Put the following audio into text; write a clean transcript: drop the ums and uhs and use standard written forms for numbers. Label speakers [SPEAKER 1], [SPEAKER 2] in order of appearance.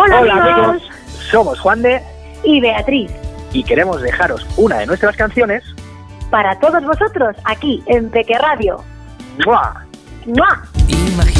[SPEAKER 1] Hola amigos, somos Juan de
[SPEAKER 2] y Beatriz
[SPEAKER 1] y queremos dejaros una de nuestras canciones
[SPEAKER 2] para todos vosotros aquí en Peque Radio.
[SPEAKER 1] ¡Mua!
[SPEAKER 2] ¡Mua!
[SPEAKER 3] Imagina